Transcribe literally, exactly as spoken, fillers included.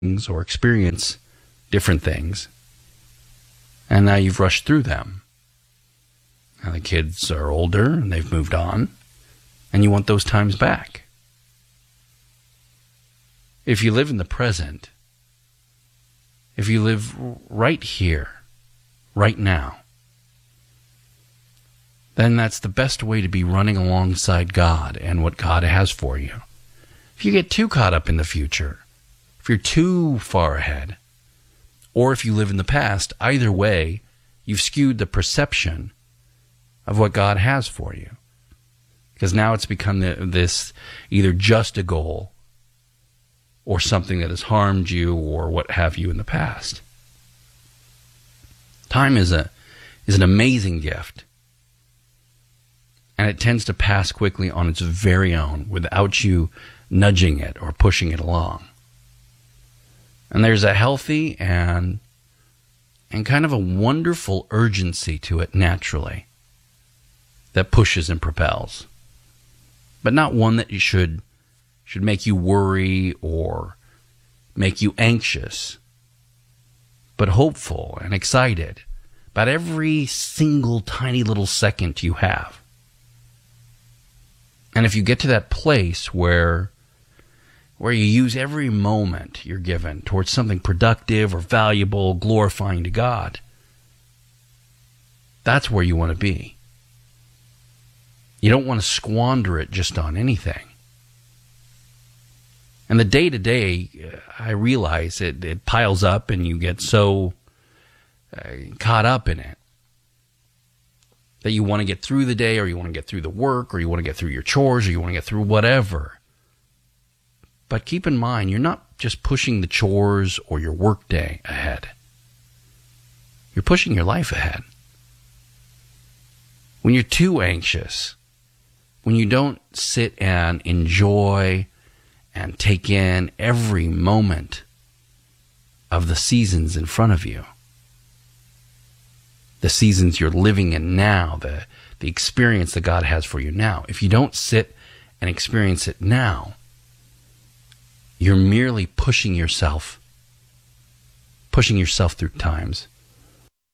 things or experience different things, and now you've rushed through them. Now the kids are older and they've moved on, and you want those times back. If you live in the present, if you live right here, right now, then that's the best way to be running alongside God and what God has for you. If you get too caught up in the future, if you're too far ahead, or if you live in the past, either way, you've skewed the perception of what God has for you. Because now it's become the, this either just a goal or something that has harmed you or what have you in the past. Time is a is an amazing gift. And it tends to pass quickly on its very own without you nudging it or pushing it along. And there's a healthy and and kind of a wonderful urgency to it naturally that pushes and propels. But not one that you should should make you worry or make you anxious, but hopeful and excited about every single tiny little second you have. And if you get to that place where where you use every moment you're given towards something productive or valuable, glorifying to God, that's where you want to be. You don't want to squander it just on anything. And the day-to-day, I realize it, it piles up and you get so uh, caught up in it that you want to get through the day, or you want to get through the work, or you want to get through your chores, or you want to get through whatever. But keep in mind, you're not just pushing the chores or your work day ahead. You're pushing your life ahead. When you're too anxious, when you don't sit and enjoy and take in every moment of the seasons in front of you, the seasons you're living in now, the, the experience that God has for you now, if you don't sit and experience it now, you're merely pushing yourself, pushing yourself through times